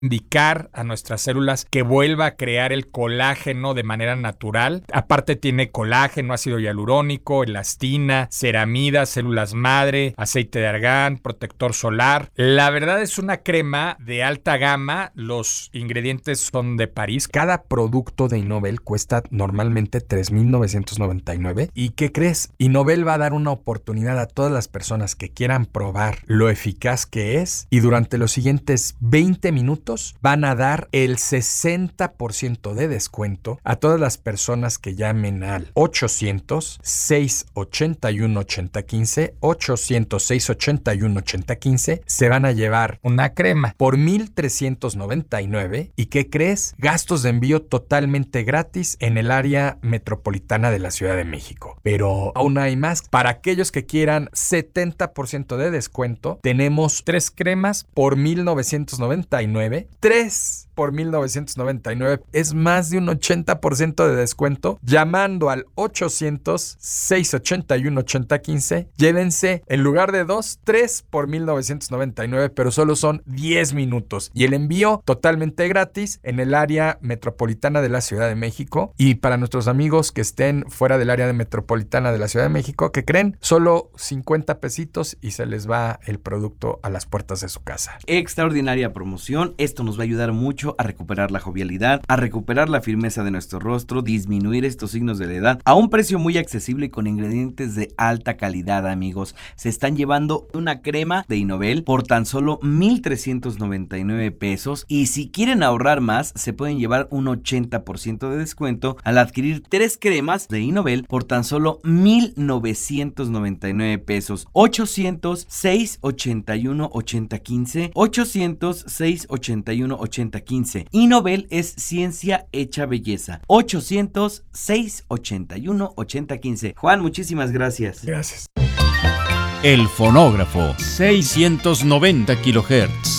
indicar a nuestras células que vuelva a crear el colágeno de manera natural. Aparte tiene colágeno, ácido hialurónico, elastina, ceramidas, células madre, aceite de argán, protector solar. La verdad es una crema de alta gama. Los ingredientes son de París. Cada producto de Innovel cuesta normalmente $3,999. ¿Y qué crees? Innovel va a dar una oportunidad a todas las personas que quieran probar lo eficaz que es, y durante los siguientes 20 minutos van a dar el 60% de descuento a todas las personas que llamen al 800-681-8015, 800-681-8015. Se van a llevar una crema por $1,399. ¿Y qué crees? Gastos de envío totalmente gratis en el área metropolitana de la Ciudad de México. Pero aún hay más. Para aquellos que quieran 70% de descuento, tenemos 3 cremas por $1,999. 3 por $1,999. Es más de un 80% de descuento. Llamando al 800-681-8015. Llévense, en lugar de 2, 3 por $1,999, pero solo son 10 minutos. Y el envío totalmente gratis en el área metropolitana de la Ciudad de México. Y para nuestros amigos que estén fuera del área metropolitana de la Ciudad de México, ¿qué creen? Solo 50 pesitos y se les va el producto a las puertas de su casa. Extraordinaria promoción. Esto nos va a ayudar mucho a recuperar la jovialidad, a recuperar la firmeza de nuestro rostro, disminuir estos signos de la edad a un precio muy accesible y con ingredientes de alta calidad, amigos. Se están llevando una crema de Innovel por tan solo $1,399, y si quieren ahorrar más, se pueden llevar un 80% de descuento al adquirir 3 cremas de Innovel por tan solo $1,999. 800-681-8015, 800-681-8015. Innovel es ciencia hecha belleza. 800-681-8015. Juan, muchísimas gracias. Gracias. El fonógrafo, 690 kHz.